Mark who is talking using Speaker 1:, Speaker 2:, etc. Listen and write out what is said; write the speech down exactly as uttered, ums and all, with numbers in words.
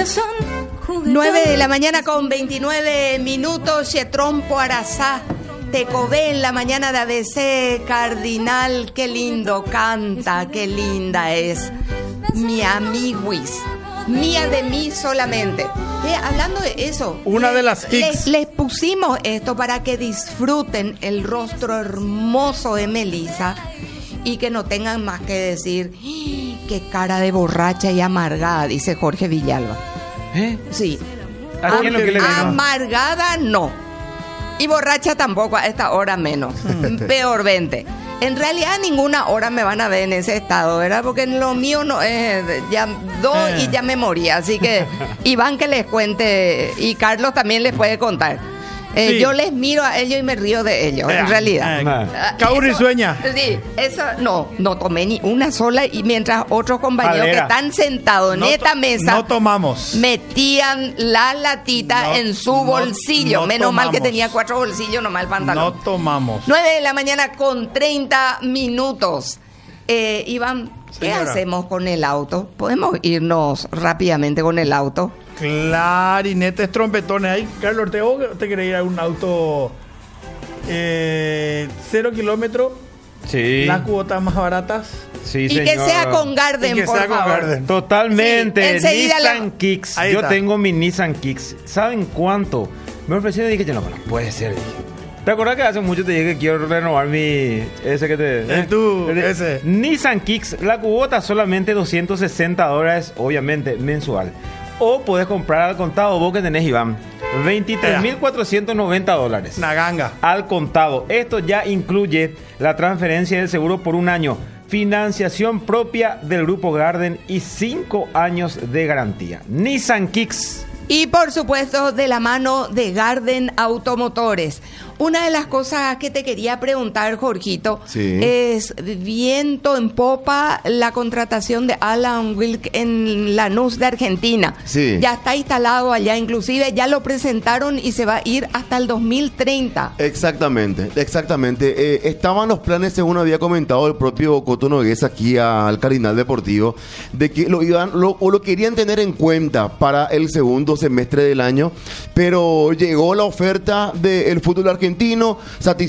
Speaker 1: nueve de la mañana con veintinueve minutos. Chetrompo Arazá, Tecobé en la mañana de A B C Cardinal. Qué lindo canta, qué linda es. Mi amiguis, mía de mí solamente. Eh, hablando de eso,
Speaker 2: una de las
Speaker 1: les,
Speaker 2: hits.
Speaker 1: les pusimos esto para que disfruten el rostro hermoso de Melissa y que no tengan más que decir qué cara de borracha y amargada, dice Jorge Villalba.
Speaker 3: ¿Eh?
Speaker 1: Sí.
Speaker 3: ¿A quién lo que le ganó?
Speaker 1: Amargada no. Y borracha tampoco, a esta hora menos. Peor veinte. En realidad ninguna hora me van a ver en ese estado, ¿verdad? Porque lo mío no es, ya dos eh. y ya me morí. Así que Iván que les cuente y Carlos también les puede contar. Eh, sí. Yo les miro a ellos y me río de ellos, eh, en realidad.
Speaker 2: Eh, Cauri sueña.
Speaker 1: Sí, eso no, no tomé ni una sola y mientras otros compañeros Valera. que están sentados no en esta mesa
Speaker 2: no tomamos.
Speaker 1: metían la latita no, en su no, bolsillo. No Menos tomamos. mal que tenía cuatro bolsillos, nomás el pantalón.
Speaker 2: No tomamos.
Speaker 1: nueve de la mañana con treinta minutos. Eh, Iván, ¿qué Señora. hacemos con el auto? ¿Podemos irnos rápidamente con el auto?
Speaker 2: Clarinetes, trompetones. Ahí, Carlos Ortega, ¿te querés ir a un auto eh, cero kilómetros?
Speaker 3: Sí.
Speaker 2: Las cuotas más baratas.
Speaker 3: Sí,
Speaker 1: y
Speaker 3: señor.
Speaker 1: que sea con Garden,
Speaker 2: y que
Speaker 1: por
Speaker 2: sea
Speaker 1: favor.
Speaker 2: Con Garden.
Speaker 3: Totalmente.
Speaker 1: Sí,
Speaker 3: Nissan
Speaker 1: la...
Speaker 3: Kicks.
Speaker 2: Ahí
Speaker 3: Yo
Speaker 2: está.
Speaker 3: tengo mi Nissan Kicks. ¿Saben cuánto? Me ofrecieron y dije, no, no puede ser. Dije. ¿Te acuerdas que hace mucho te dije que quiero renovar mi... Ese que te...
Speaker 2: El
Speaker 3: ¿eh?
Speaker 2: tú,
Speaker 3: el,
Speaker 2: ese.
Speaker 3: Nissan Kicks. La cuota solamente doscientos sesenta dólares, obviamente, mensual. O podés comprar al contado, vos que tenés, Iván, veintitrés mil cuatrocientos noventa dólares.
Speaker 2: Una ganga.
Speaker 3: Al contado. Esto ya incluye la transferencia del seguro por un año, financiación propia del Grupo Garden y cinco años de garantía. Nissan Kicks.
Speaker 1: Y por supuesto, de la mano de Garden Automotores. Una de las cosas que te quería preguntar, Jorgito,
Speaker 4: sí.
Speaker 1: es viento en popa la contratación de Alan Wilk en Lanús de Argentina.
Speaker 4: Sí.
Speaker 1: Ya está instalado allá, inclusive ya lo presentaron y se va a ir hasta el dos mil treinta.
Speaker 4: Exactamente, exactamente. Eh, estaban los planes, según había comentado el propio Coto Nogués aquí al Cardinal Deportivo, de que lo iban, lo, o lo querían tener en cuenta para el segundo semestre del año, pero llegó la oferta del fútbol argentino, satisfecho